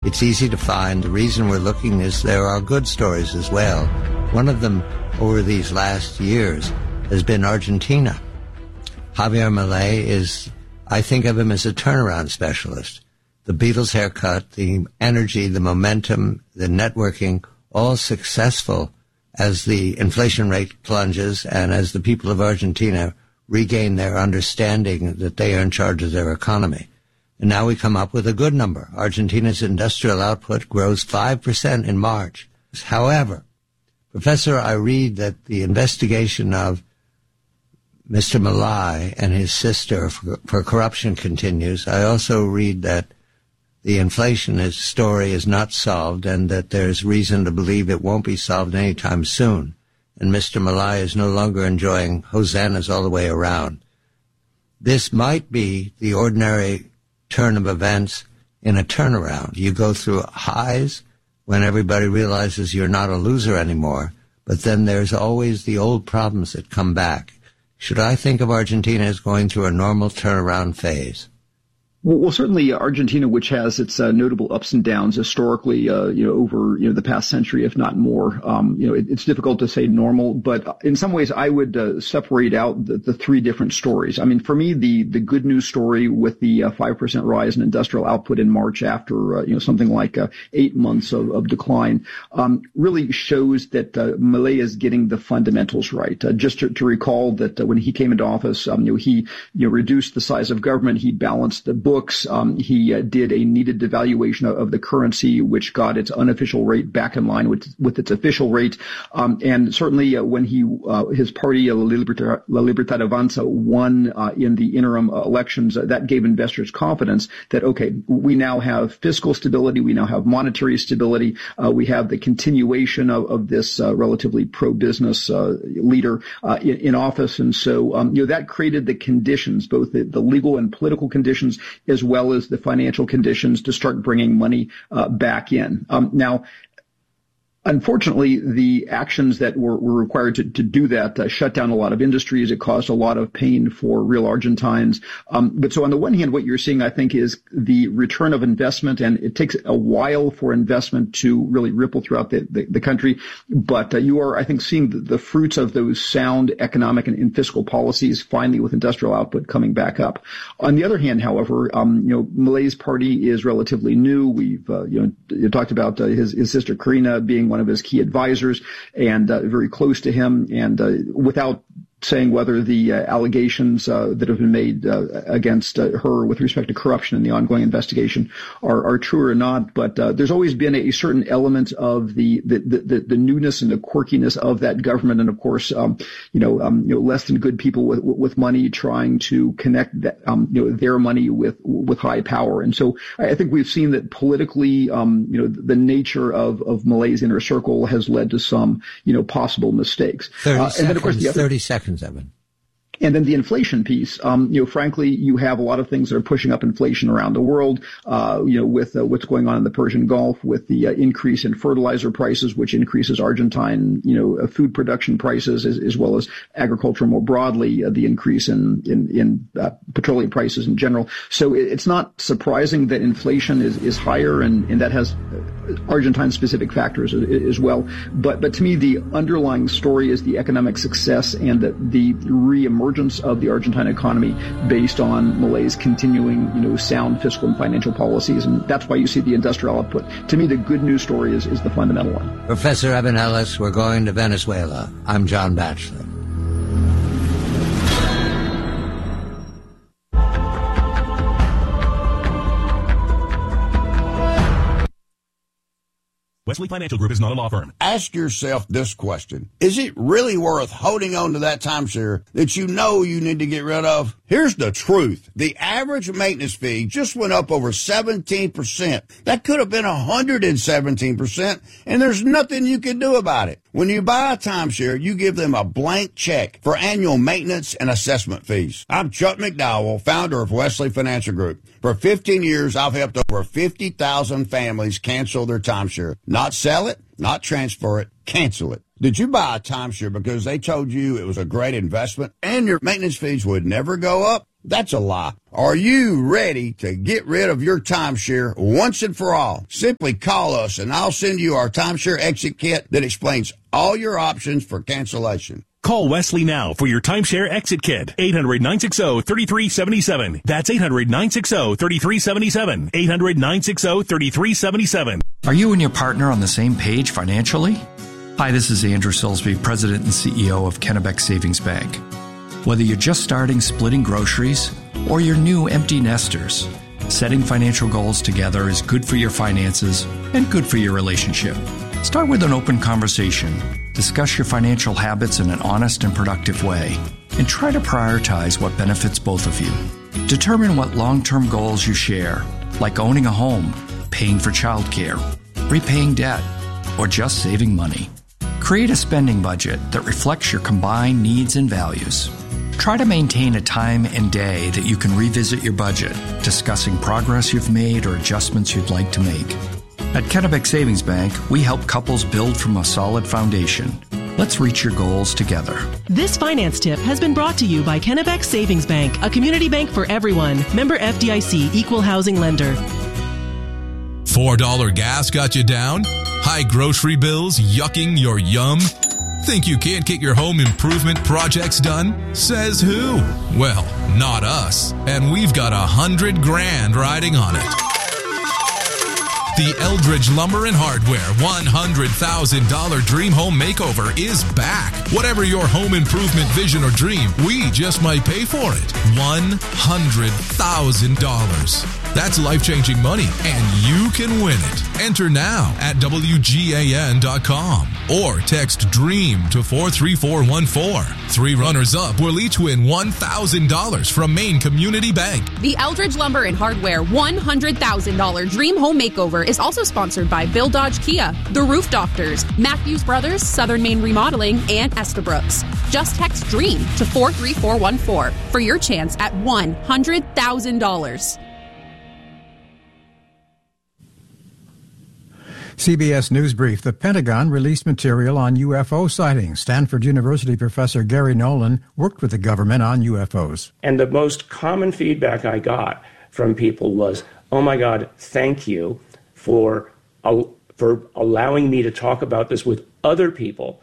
It's easy to find. The reason we're looking is there are good stories as well. One of them over these last years has been Argentina. Javier Milei is, I think of him as a turnaround specialist. The Beatles haircut, the energy, the momentum, the networking, all successful as the inflation rate plunges and as the people of Argentina regain their understanding that they are in charge of their economy. And now we come up with a good number. Argentina's industrial output grows 5% in March. However, Professor, I read that the investigation of Mr. Milei and his sister for corruption continues. I also read that the inflation story is not solved and that there's reason to believe it won't be solved anytime soon. And Mr. Milei is no longer enjoying hosannas all the way around. This might be the ordinary turn of events in a turnaround. You go through highs when everybody realizes you're not a loser anymore, but then there's always the old problems that come back. Should I think of Argentina as going through a normal turnaround phase? Well, certainly Argentina, which has its notable ups and downs historically, over the past century, if not more. It's difficult to say normal, but in some ways, I would separate out the three different stories. I mean, for me, the good news story with the 5% rise in industrial output in March after something like 8 months of decline really shows that Milei is getting the fundamentals right. Just to recall that when he came into office, he reduced the size of government, he balanced the books. He did a needed devaluation of the currency, which got its unofficial rate back in line with its official rate. And certainly when his party, La Libertad Avanza, won in the interim elections, that gave investors confidence that, okay, we now have fiscal stability, we now have monetary stability, we have the continuation of this relatively pro-business leader in office. And so, that created the conditions, both the legal and political conditions, as well as the financial conditions to start bringing money back in. Now, unfortunately, the actions that were required to do that shut down a lot of industries. It caused a lot of pain for real Argentines. But so on the one hand, what you're seeing, I think, is the return of investment, and it takes a while for investment to really ripple throughout the country. But you are, I think, seeing the fruits of those sound economic and fiscal policies finally with industrial output coming back up. On the other hand, however, Milei's party is relatively new. We've, you talked about his sister Karina being one of his key advisors and very close to him, and without saying whether the allegations that have been made against her with respect to corruption in the ongoing investigation are true or not. But there's always been a certain element of the newness and the quirkiness of that government, and of course, less than good people with money trying to connect that, their money with high power. And so I think we've seen that politically, the nature of Milei's inner circle has led to some, possible mistakes. 30 seconds. And then, of course, 30 seconds. Evan. And then the inflation piece, frankly, you have a lot of things that are pushing up inflation around the world, with what's going on in the Persian Gulf, with the increase in fertilizer prices, which increases Argentine, food production prices, as well as agriculture more broadly, the increase in petroleum prices in general. So it's not surprising that inflation is higher, and that has Argentine-specific factors as well. But to me, the underlying story is the economic success and the reemergence of the Argentine economy based on Milei's continuing, sound fiscal and financial policies. And that's why you see the industrial output. To me, the good news story is the fundamental one. Professor Evan Ellis, we're going to Venezuela. I'm John Batchelor. Wesley Financial Group is not a law firm. Ask yourself this question. Is it really worth holding on to that timeshare that you know you need to get rid of? Here's the truth. The average maintenance fee just went up over 17%. That could have been 117%, and there's nothing you can do about it. When you buy a timeshare, you give them a blank check for annual maintenance and assessment fees. I'm Chuck McDowell, founder of Wesley Financial Group. For 15 years, I've helped over 50,000 families cancel their timeshare. Not sell it, not transfer it, cancel it. Did you buy a timeshare because they told you it was a great investment and your maintenance fees would never go up? That's a lie. Are you ready to get rid of your timeshare once and for all? Simply call us and I'll send you our timeshare exit kit that explains all your options for cancellation. Call Wesley now for your timeshare exit kit. 800-960-3377. That's 800-960-3377. 800-960-3377. Are you and your partner on the same page financially? Hi, this is Andrew Silsby, President and CEO of Kennebec Savings Bank. Whether you're just starting splitting groceries or you're new empty nesters, setting financial goals together is good for your finances and good for your relationship. Start with an open conversation. Discuss your financial habits in an honest and productive way, and try to prioritize what benefits both of you. Determine what long-term goals you share, like owning a home, paying for childcare, repaying debt, or just saving money. Create a spending budget that reflects your combined needs and values. Try to maintain a time and day that you can revisit your budget, discussing progress you've made or adjustments you'd like to make. At Kennebec Savings Bank, we help couples build from a solid foundation. Let's reach your goals together. This finance tip has been brought to you by Kennebec Savings Bank, a community bank for everyone. Member FDIC, Equal Housing Lender. $4 gas got you down? High grocery bills yucking your yum? Think you can't get your home improvement projects done? Says who? Well, not us. And we've got $100,000 riding on it. The Eldridge Lumber and Hardware $100,000 Dream Home Makeover is back. Whatever your home improvement vision or dream, we just might pay for it. $100,000. That's life-changing money, and you can win it. Enter now at WGAN.com or text DREAM to 43414. 3 runners-up will each win $1,000 from Maine Community Bank. The Eldridge Lumber and Hardware $100,000 Dream Home Makeover is also sponsored by Bill Dodge Kia, The Roof Doctors, Matthews Brothers, Southern Maine Remodeling, and Estabrooks. Just text DREAM to 43414 for your chance at $100,000. CBS News Brief. The Pentagon released material on UFO sightings. Stanford University professor Gary Nolan worked with the government on UFOs. And the most common feedback I got from people was, oh my God, thank you for allowing me to talk about this with other people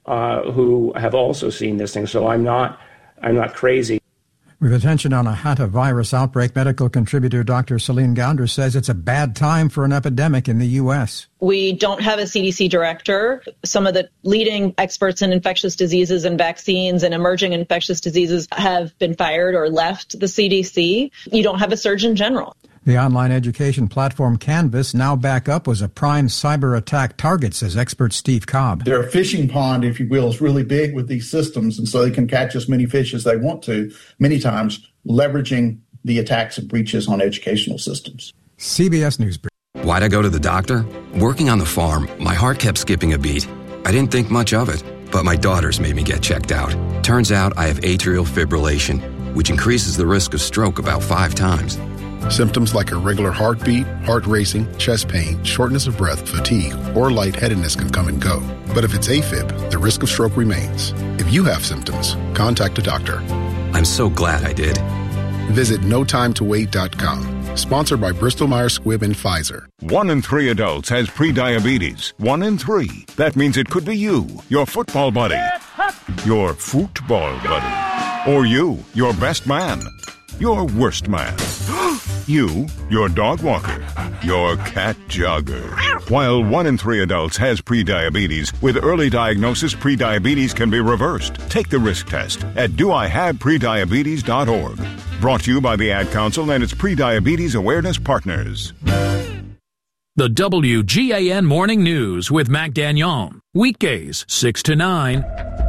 who have also seen this thing. So I'm not crazy. With attention on a hantavirus outbreak, medical contributor Dr. Celine Gounder says it's a bad time for an epidemic in the U.S. We don't have a CDC director. Some of the leading experts in infectious diseases and vaccines and emerging infectious diseases have been fired or left the CDC. You don't have a Surgeon General. The online education platform Canvas, now back up, was a prime cyber attack target, says expert Steve Cobb. Their fishing pond, if you will, is really big with these systems, and so they can catch as many fish as they want to, many times leveraging the attacks and breaches on educational systems. CBS News. Why'd I go to the doctor? Working on the farm, my heart kept skipping a beat. I didn't think much of it, but my daughters made me get checked out. Turns out I have atrial fibrillation, which increases the risk of stroke about 5 times. Symptoms like irregular heartbeat, heart racing, chest pain, shortness of breath, fatigue, or lightheadedness can come and go. But if it's AFib, the risk of stroke remains. If you have symptoms, contact a doctor. I'm so glad I did. Visit notimetowait.com. Sponsored by Bristol-Myers Squibb and Pfizer. 1 in 3 adults has prediabetes. 1 in 3. That means it could be you, your football buddy, your football buddy, or you, your best man, your worst man, you, your dog walker, your cat jogger. While 1 in 3 adults has prediabetes, with early diagnosis, prediabetes can be reversed. Take the risk test at doihaveprediabetes.org. Brought to you by the Ad Council and its Prediabetes Awareness Partners. The WGAN Morning News with Mac Dagnon. Weekdays, 6 to 9.